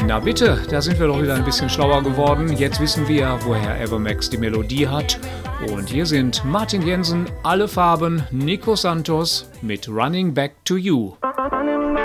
Na bitte, da sind wir doch wieder ein bisschen schlauer geworden. Jetzt wissen wir, woher Evermax die Melodie hat. Und hier sind Martin Jensen, Alle Farben, Nico Santos mit Running Back to You.